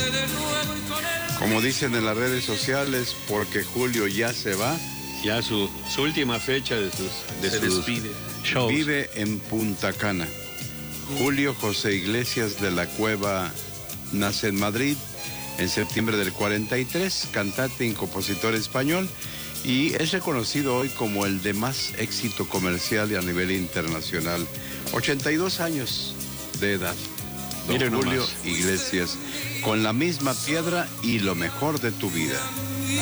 Como dicen en las redes sociales, porque Julio ya se va. Ya su última fecha de sus despide. Shows. Vive en Punta Cana. Julio José Iglesias de la Cueva nace en Madrid en septiembre del 43, cantante y compositor español, y es reconocido hoy como el de más éxito comercial y a nivel internacional. 82 años de edad. Don Mire Julio nomás. Iglesias, con la misma piedra y lo mejor de tu vida.